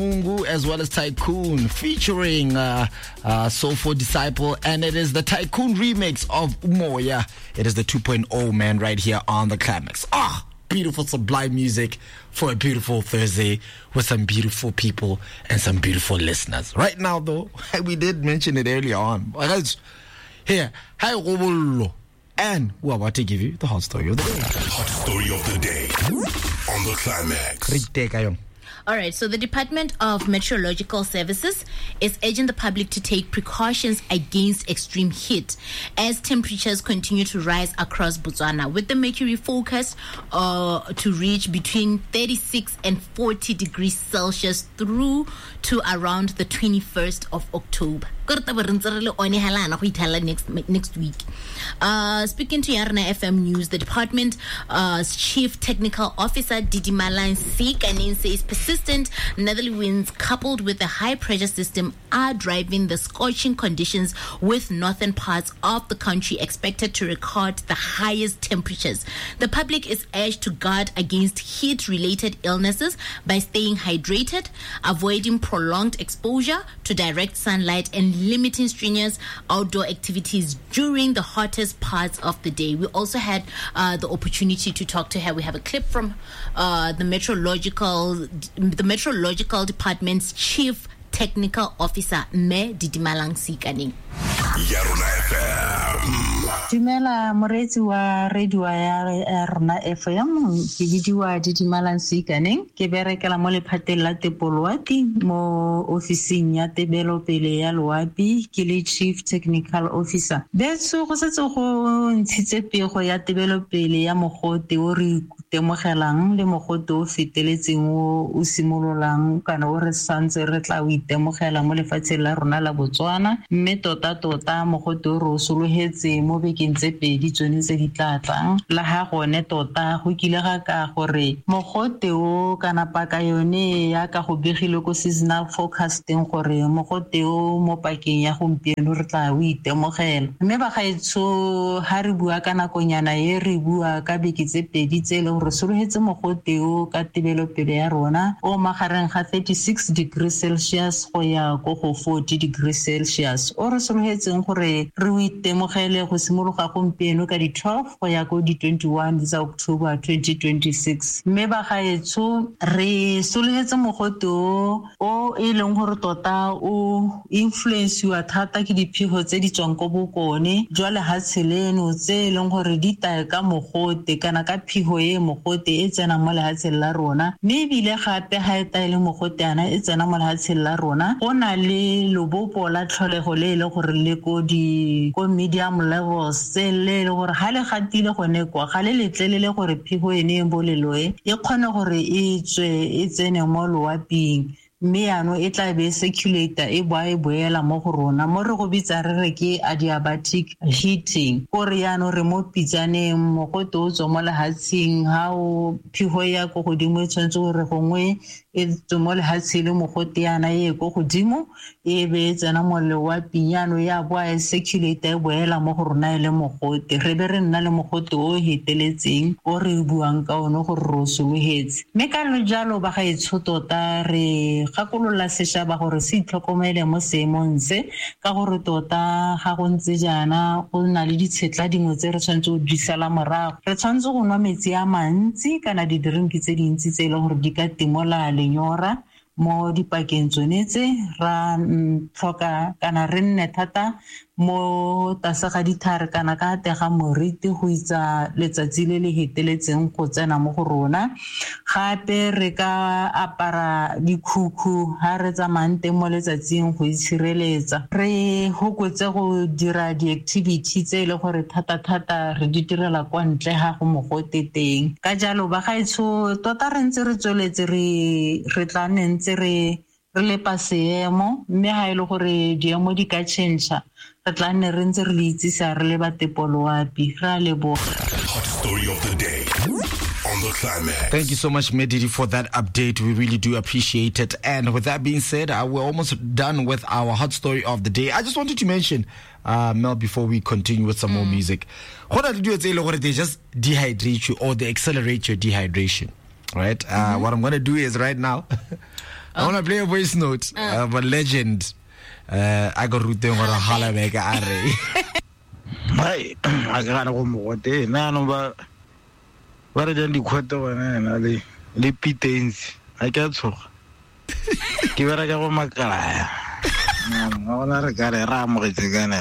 Mungu as well as Tycoon featuring Soulful Disciple, and it is the Tycoon remix of Umoya. It is the 2.0 man right here on the Climax. Beautiful sublime music for a beautiful Thursday with some beautiful people and some beautiful listeners. Right now though, we did mention it earlier on. Here, hi Robolo. And we're about to give you the hot story of the day. Hot story of the day on the Climax. All right, so the Department of Meteorological Services is urging the public to take precautions against extreme heat as temperatures continue to rise across Botswana, with the mercury forecast to reach between 36 and 40 degrees Celsius through to around the 21st of October. Next week. Speaking to Yarna FM News, the department's Chief Technical Officer Didi Malan Sikanin says persistent northerly winds coupled with a high pressure system are driving the scorching conditions, with northern parts of the country expected to record the highest temperatures. The public is urged to guard against heat-related illnesses by staying hydrated, avoiding prolonged exposure to direct sunlight, and limiting strenuous outdoor activities during the hottest parts of the day. We also had the opportunity to talk to her. We have a clip from the Meteorological Department's Chief Technical Officer, Me Didimalang Sikaning. Yarona FM. Dumela moretsi wa radio ya Rona FM, ke bidiwa Didimalang Sikaning, ke berekela mo lephateng la Tepolwati mo ofising ya Tebelopele ya Loapi, ke le Chief Technical Officer. Betso go setse go ntshitse pego ya Tebelopele ya mogote o re temogelang le mogote o feteletseng o simololang kana o re santse re tla o itemogela mo lefatsheng la rona la Botswana, mme tota mogote o re o solohetse mo bekeng tse pedi tsone tse di tlatlang. La ha gone tota go kile ga ka gore mogote o kana paka yone ya ka go begile ko seasonal forecasting gore mogote o mo pakeng ya gompieno re tla o itemogela. Mme ba gaetso ha re bua kana konyana ye re bua ka beke tse pedi tse le gore solohetse mogote o ka Tebelopele ya rona o magareng ga 36 degrees Celsius go ya go 40 degrees Celsius. O re solohetseng gore re o itemogele go simologa gompieno ka di 12 go ya go di 21 tsa October 2026. Mme ba gaetso re solohetse mogote o e leng gore tota o influence wa thata ke diphego tse di tswang go bokone jwa lehatshe leno tse e leng gore di tae ka mogote kana ka phigo e mogote e tsena mo lehatsheng la rona. Mme ebile gape ha e tae le mogote ana e tsena mo lehatsheng la rona, go na le lobopo la tlholego le ile gore le ko medium levels tse le gore ha le gatile gone kwa ga le letlelele gore phigo ene e boleloe e kgone gore e tsene mo loaping. Mme ano e tla be circulator e boela mo go rona mo re go bitsa re ke adiabatic heating. Gore yano re mo pitsaneng mogote o tswa mo lehatsheng ha o phigo ya go godimo e tshwantse gore gongwe e tswa mo lehatsheng le mogote yana e go godimo e be tsena mo loaping yano ya boa circulator e boela mo go rona le mogote. Re be re nna le mogote o heteletseng o re buang ka ono gore ro solohetse. Mme ka lo jalo ba ga itshotota re gakolola seshaba gore se itlhokomele mo seemong se, ka gore tota ga go ntse jana go na le ditshetla dingwe tse re tshwanetse go di sala morago. Re tshwanetse go nwa metsi a mantsi kana di drink tse dintsi tse le gore di ka timola lenyora mo dipakeng tsone tse ra tlhoka kana re nne thata mo tasa ga dithare kana ka tega moriti go itsa letsatsi le le heteletseng go tsena mo go rona. Gape re ka apara dikhukhu ha re tsamante mo letsatsing go itshireletsa. Re hokotse go dira di-activity tse le gore thata re di direla kwa ntle ga go mogote teng. Ka jalo ba gaetsho tota re ntse re tsweletse re tla ntse re le paseemo, mme ha ile gore diemo di ka change re tla nne re ntse re le itsisa re le ba Tepolwati. Ra leboga. Hot story of the day on the Climax. Thank you so much, Medidi, for that update. We really do appreciate it. And with that being said, we're almost done with our hot story of the day. I just wanted to mention, Mel, before we continue with some more music, they just dehydrate you or they accelerate your dehydration. Right? What I'm going to do is right now, I want to play a voice note of a legend. I got root there on a Halabek Are. I got a woman. None of what are the quarter and the pitens. I can't so. Give it a go, my guy. I got a ram with the gun.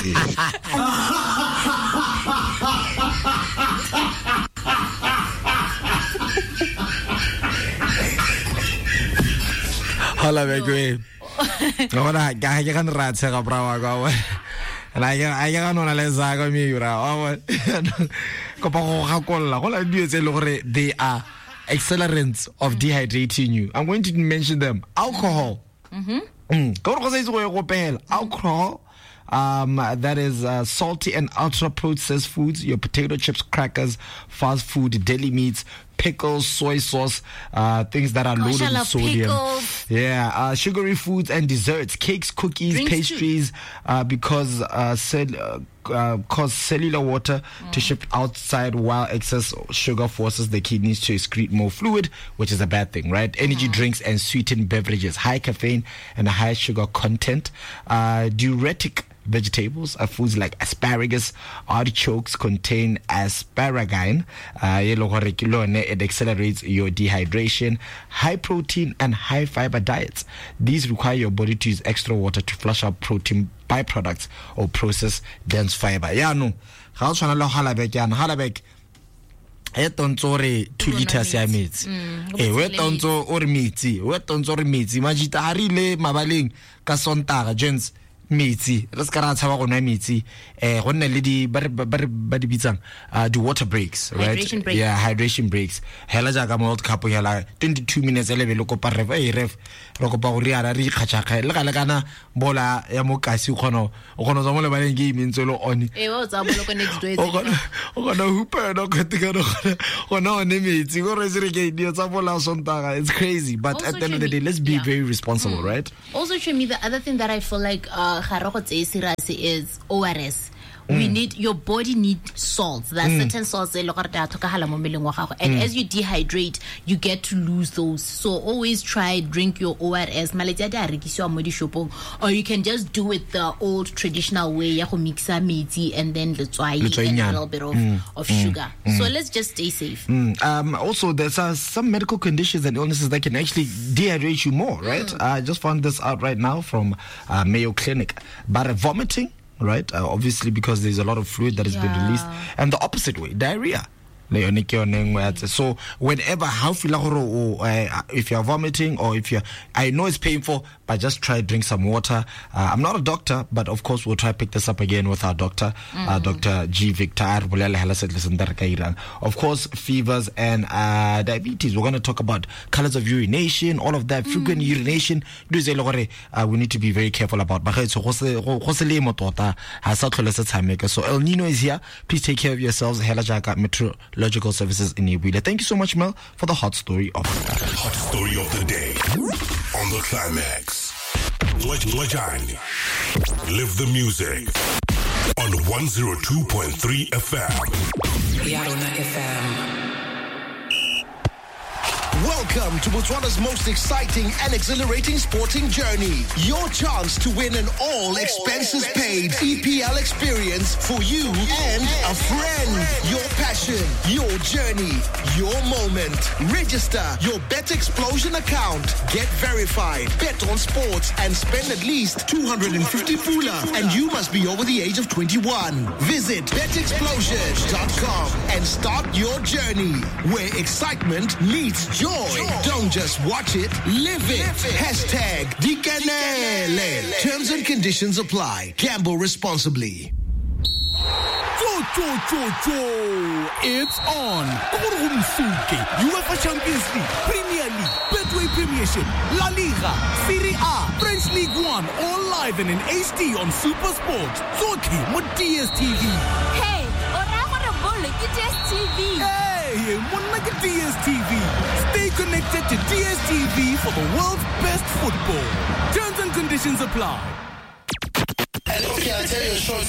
Hola, Begway. I can rat Sarah Brava. And I can on a lesago mura. They are accelerants of dehydrating you. I'm going to mention them. Alcohol. Alcohol. That is salty and ultra processed foods, your potato chips, crackers, fast food, deli meats, pickles, soy sauce, things that are loaded with sodium. Pickles. Yeah, sugary foods and desserts, cakes, cookies, Drinks pastries, because cause cellular water to shift outside, while excess sugar forces the kidneys to excrete more fluid, which is a bad thing, right? Energy drinks and sweetened beverages, high caffeine and a high sugar content, diuretic vegetables are foods like asparagus, artichokes contain asparagine. It accelerates your dehydration. High protein and high fiber diets. These require your body to use extra water to flush out protein byproducts or process dense fiber. Yeah, no. How shall I halabek? Etontsore 2 liters ya metsi. Wetonto or metsi. Wetonto or metsi. Majita harile mabaleng ka sontaga gents. Metsi re ska ra tshaba gona metsi go nne le di ba di bitsang the water breaks, right? Hydration breaks hela ja ka World Cup hela 22 minutes eleve lo kopa ref ro kopa go riara re ikgatsha le gale kana bola ya mokasi gono tsa mo le baleng game ntse lo on o tsa bolo ko next day o gona hupa no katika gona one metsi go re se re ke dio tsa bola sontaga. It's crazy, but also, at the end of the day, let's be very responsible, right? Also, to me, the other thing that I feel like is ORS. We need, your body needs salts. There are certain salts and as you dehydrate, you get to lose those. So always try drink your ORS. Or you can just do it the old traditional way. Mix meaty and then the and a little bit of sugar. So let's just stay safe. Also, there's some medical conditions and illnesses that can actually dehydrate you more, right? I just found this out right now from Mayo Clinic. But vomiting, right? Obviously, because there's a lot of fluid that has been released, and the opposite way, diarrhea. So whenever if you're vomiting or if you're, I know it's painful, but just try to drink some water. I'm not a doctor, but of course we'll try to pick this up again with our doctor, Dr. G. Victor. Of course, fevers and diabetes. We're going to talk about colors of urination, all of that, frequent urination. We need to be very careful about. So El Nino is here. Please take care of yourselves. Meteorological Services in Ibuile. Thank you so much, Mel, for the hot story of the day. Hot story of the day on the Climax. Live the music on 102.3 FM. Yarona FM. Welcome to Botswana's most exciting and exhilarating sporting journey. Your chance to win an all-expenses-paid EPL experience for you and a friend. Your passion, your journey, your moment. Register your Bet Explosion account. Get verified. Bet on sports and spend at least 250 pula. And you must be over the age of 21. Visit betexplosion.com and start your journey where excitement meets joy. Don't just watch it, live it. Hashtag Dikanele. Terms and conditions apply. Gamble responsibly. It's on. UEFA Champions League, Premier League, Betway Premiership, La Liga, Serie A, French League 1, all live and in HD on Super Sport. Zoki mo DSTV. Hey, DSTV. Hey, DSTV. Stay connected to DSTV for the world's best football. Terms and conditions apply. And okay, I'll tell you a short